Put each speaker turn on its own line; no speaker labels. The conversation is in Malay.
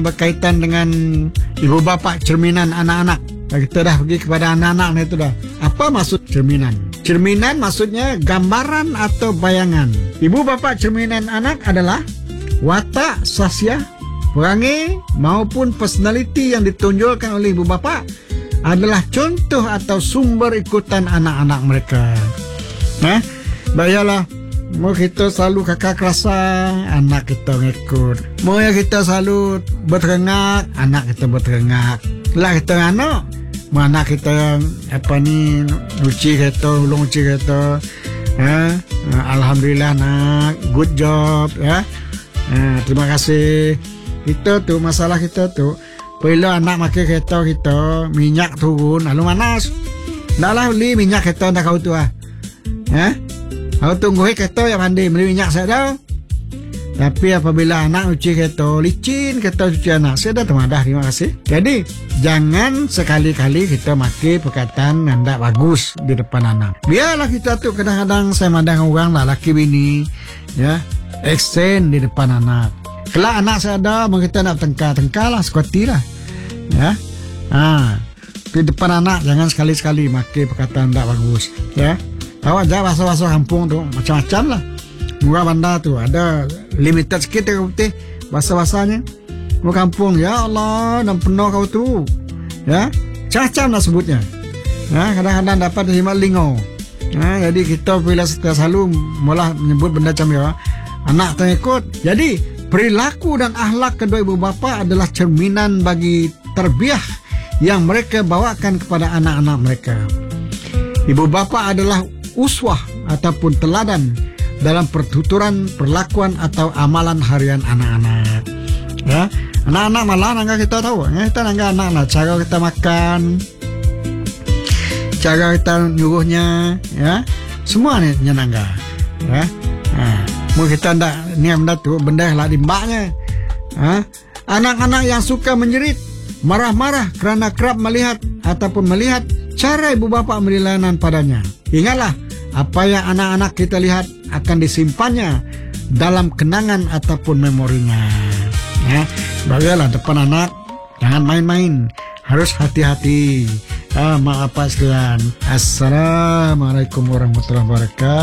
berkaitan dengan ibu bapa cerminan anak-anak. Kita dah pergi kepada anak-anak ni tu dah. Apa maksud cerminan? Cerminan maksudnya gambaran atau bayangan. Ibu bapa cerminan anak adalah watak, sasiah, perangai maupun personaliti yang ditonjolkan oleh ibu bapa adalah contoh atau sumber ikutan anak-anak mereka. Bayalah, mau kita selalu kakak kerasa, anak kita ngikut. Mau ya kita selalu berterengak, anak kita berterengak. Lah kita anak, mana kita cuci kereta, ulung cuci kereta. Alhamdulillah nak, good job ya. Terima kasih. Kita tu masalah kita tu, bila anak makan kereta kita, minyak turun, lalu manas. Dah lah beli minyak kereta dah kau tu Kau tunggu kereta yang mandi beli minyak saya dah. Tapi apabila anak cuci kereta, licin kereta cuci anak, saya dah termadah, terima kasih. Jadi jangan sekali-kali kita makai perkataan yang tak bagus di depan anak. Biarlah kita tu kadang-kadang saya mandang orang lah, laki bini accent di depan anak. Kalau anak saya ada, kita nak tengkar lah, sekuati lah di depan anak jangan sekali-sekali makai perkataan tak bagus Awak jangan bahasa-bahasa kampung tu macam-macam lah. Murah bandar tu ada limited sikit putih bahasa-bahasanya. Murah kampung, ya Allah, dan penuh kau tu. Macam-macam lah sebutnya. Kadang-kadang dapat terima lingo. Jadi kita bila selalu mula menyebut benda macam ya, anak terikut. Jadi perilaku dan akhlak kedua ibu bapa adalah cerminan bagi terbiah yang mereka bawakan kepada anak-anak mereka. Ibu bapa adalah uswah ataupun teladan dalam pertuturan, perlakuan atau amalan harian anak-anak. Anak-anak malah nangga kita tahu. Kita nangga anak-anak cara kita makan, cara kita nyuruhnya, semua ni nangga. Mau kita ndak ni benda tu benda lah dimbaknya. Anak-anak yang suka menjerit, marah-marah kerana kerap melihat ataupun melihat cara ibu bapa memberi layanan padanya. Ingatlah, apa yang anak-anak kita lihat akan disimpannya dalam kenangan ataupun memorinya. Bagaimana depan anak, jangan main-main, harus hati-hati. Maaf Pak sekalian. Assalamualaikum warahmatullahi wabarakatuh.